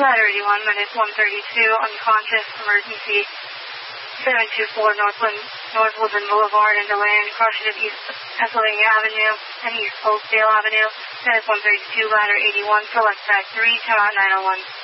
Ladder 81, minus 132, unconscious, emergency, 724 North Woodland Boulevard and Deland, crossing of East Pennsylvania Avenue and East Oakdale Avenue, minus 132, Ladder 81, select track 3, 10 out 901.